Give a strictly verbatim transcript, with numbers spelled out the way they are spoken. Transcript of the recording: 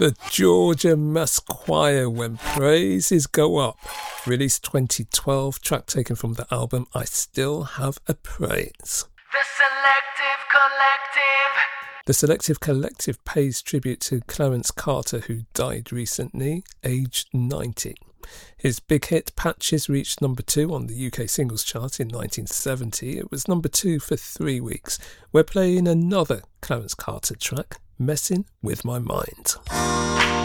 The Georgia Mass Choir, When Praises Go Up, released twenty twelve, track taken from the album I Still Have a Praise. The Selective Collective. The Selective Collective pays tribute to Clarence Carter, who died recently, aged ninety. His big hit Patches reached number two on the U K singles chart in nineteen seventy. It was number two for three weeks. We're playing another Clarence Carter track, Messing With My Mind.